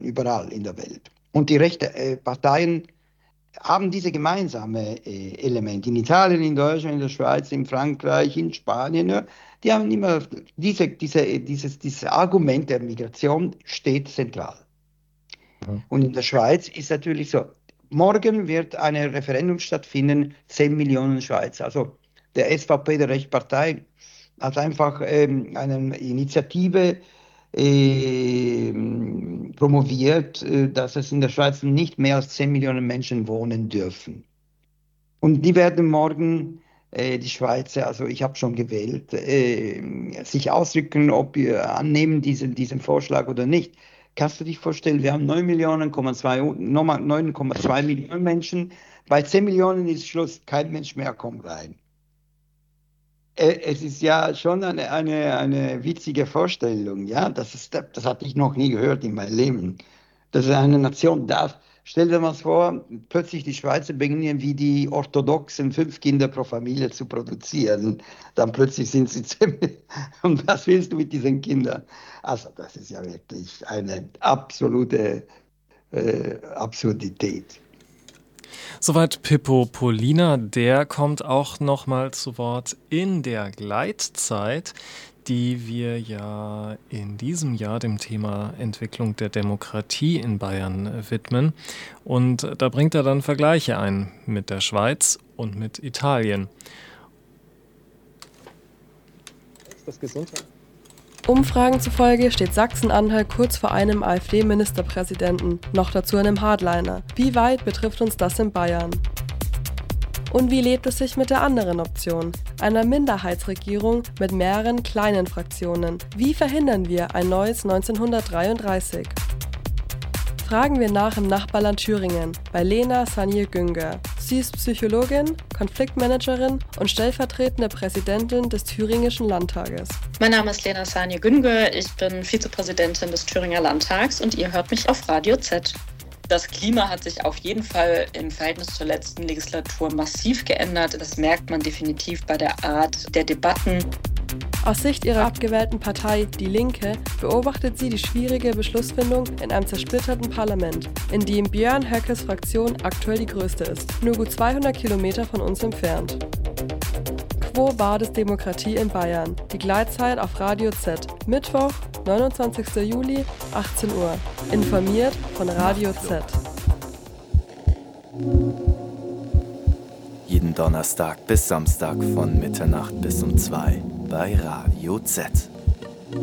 überall in der Welt. Und die rechten Parteien haben diese gemeinsame Element. In Italien, in Deutschland, in der Schweiz, in Frankreich, in Spanien, ja, die haben immer dieses Argument der Migration steht zentral. Mhm. Und in der Schweiz ist natürlich so, morgen wird ein Referendum stattfinden, 10 Millionen Schweizer. Also der SVP, der Rechtspartei, hat einfach eine Initiative promoviert, dass es in der Schweiz nicht mehr als 10 Millionen Menschen wohnen dürfen. Und die werden morgen, die Schweizer, also ich habe schon gewählt, sich ausdrücken, ob wir annehmen diesen Vorschlag oder nicht. Kannst du dich vorstellen, wir haben 9,2 Millionen Menschen. Bei 10 Millionen ist Schluss, kein Mensch mehr kommt rein. Es ist ja schon eine witzige Vorstellung, ja, das hatte ich noch nie gehört in meinem Leben, dass eine Nation darf. Stell dir mal vor, plötzlich die Schweizer beginnen wie die Orthodoxen 5 Kinder pro Familie zu produzieren. Dann plötzlich sind sie 10. Und was willst du mit diesen Kindern? Also das ist ja wirklich eine absolute Absurdität. Soweit Pippo Polina, der kommt auch nochmal zu Wort in der Gleitzeit, die wir ja in diesem Jahr dem Thema Entwicklung der Demokratie in Bayern widmen. Und da bringt er dann Vergleiche ein mit der Schweiz und mit Italien. Ist das Gesundheit? Umfragen zufolge steht Sachsen-Anhalt kurz vor einem AfD-Ministerpräsidenten, noch dazu einem Hardliner. Wie weit betrifft uns das in Bayern? Und wie lebt es sich mit der anderen Option, einer Minderheitsregierung mit mehreren kleinen Fraktionen? Wie verhindern wir ein neues 1933? Fragen wir nach im Nachbarland Thüringen bei Lena Sanje-Günger. Sie ist Psychologin, Konfliktmanagerin und stellvertretende Präsidentin des Thüringischen Landtages. Mein Name ist Lena Sanje-Günger, ich bin Vizepräsidentin des Thüringer Landtags und ihr hört mich auf Radio Z. Das Klima hat sich auf jeden Fall im Verhältnis zur letzten Legislatur massiv geändert. Das merkt man definitiv bei der Art der Debatten. Aus Sicht ihrer abgewählten Partei, Die Linke, beobachtet sie die schwierige Beschlussfindung in einem zersplitterten Parlament, in dem Björn Höckes Fraktion aktuell die größte ist, nur gut 200 Kilometer von uns entfernt. Quo Vadis Demokratie in Bayern? Die Gleitzeit auf Radio Z. Mittwoch, 29. Juli, 18 Uhr. Informiert von Radio Z. Jeden Donnerstag bis Samstag von Mitternacht bis um 2 bei Radio Z.